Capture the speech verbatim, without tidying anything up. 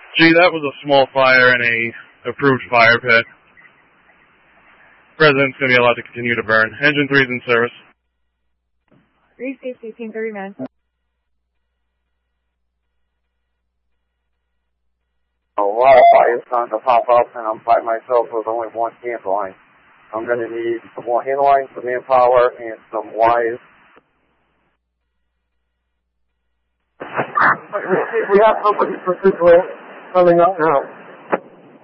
Gee, that was a small fire in a approved fire pit. Resident's going to be allowed to continue to burn. Engine three's in service. three safety, team thirty man. A lot of fires starting to pop up, and I'm by myself with only one camp line. I'm going to need some more hand lines, some manpower, and some wires. We have somebody particular coming up now.